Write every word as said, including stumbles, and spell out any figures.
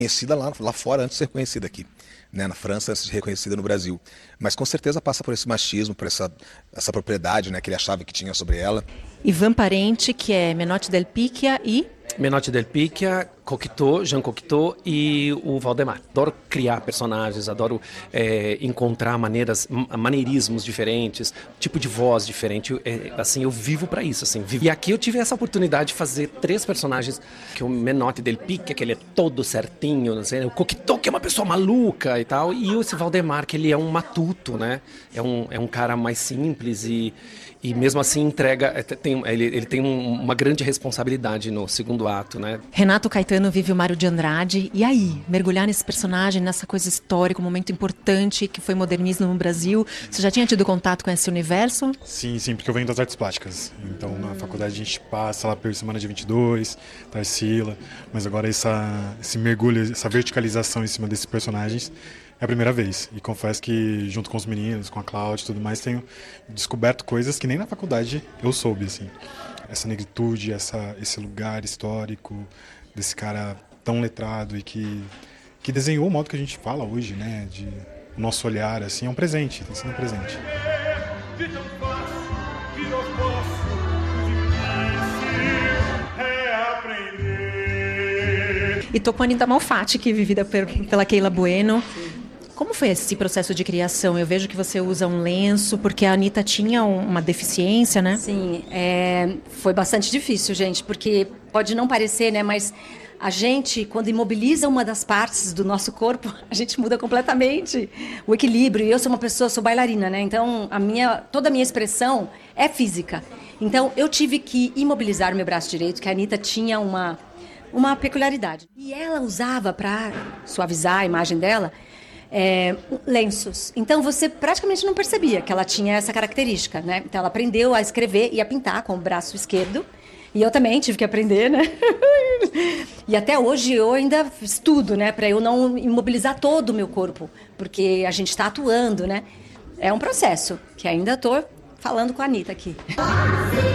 Conhecida lá, lá fora antes de ser conhecida aqui, né, na França, antes de ser reconhecida no Brasil. Mas com certeza passa por esse machismo, por essa, essa propriedade, né, que ele achava que tinha sobre ela. Ivan Parente, que é Menotti Del Picchia e... Menotti Del Picchia, Cocteau, Jean Cocteau e o Valdemar. Adoro criar personagens, adoro é, encontrar maneiras, maneirismos diferentes, tipo de voz diferente. É, assim, eu vivo para isso. Assim, vivo. E aqui eu tive essa oportunidade de fazer três personagens, que o Menotti Del Picchia, que ele é todo certinho, não sei, o Cocteau, que é uma pessoa maluca e tal, e esse Valdemar, que ele é um matuto, né? É um, é um cara mais simples e, e mesmo assim entrega, tem, ele, ele tem um, uma grande responsabilidade no segundo ato, né? Renato Caetano vive o Mário de Andrade. E aí, mergulhar nesse personagem, nessa coisa histórica, um momento importante que foi modernismo no Brasil. Você já tinha tido contato com esse universo? Sim, sim, porque eu venho das artes plásticas. Então, na faculdade a gente passa lá pela Semana de vinte e dois, Tarsila, mas agora essa, esse mergulho, essa verticalização em cima desses personagens é a primeira vez. E confesso que, junto com os meninos, com a Cláudia e tudo mais, tenho descoberto coisas que nem na faculdade eu soube, assim. Essa negritude, essa, esse lugar histórico desse cara tão letrado e que, que desenhou o modo que a gente fala hoje, né? De, o nosso olhar, assim, é um presente, tem sido um presente. E tô com a Anitta Malfatti, que é vivida pela Keila Bueno. Como foi esse processo de criação? Eu vejo que você usa um lenço, porque a Anitta tinha uma deficiência, né? Sim, é, foi bastante difícil, gente, porque pode não parecer, né, mas a gente, quando imobiliza uma das partes do nosso corpo, a gente muda completamente o equilíbrio. E eu sou uma pessoa, sou bailarina, né? Então, a minha, toda a minha expressão é física. Então, eu tive que imobilizar o meu braço direito, que a Anitta tinha uma, uma peculiaridade. E ela usava, para suavizar a imagem dela, É, lenços. Então você praticamente não percebia que ela tinha essa característica, né? Então ela aprendeu a escrever e a pintar com o braço esquerdo. E eu também tive que aprender, né? E até hoje eu ainda estudo, né? Para eu não imobilizar todo o meu corpo, porque a gente está atuando, né? É um processo que ainda estou falando com a Anitta aqui.